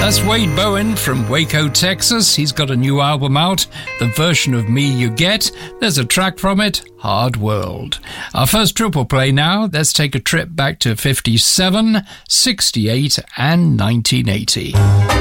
That's Wade Bowen from Waco, Texas. He's got a new album out, the version of Me You Get. There's a track from it, Hard World. Our first triple play now. Let's take a trip back to 57, 68 and 1980.